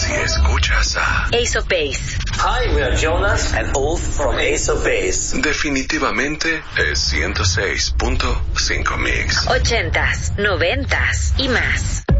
si escuchas a Ace of Base. Hi, we are Jonas and Ulf from Ace of Base. definitivamente es 106.5 Mix. 80s, 90s y más.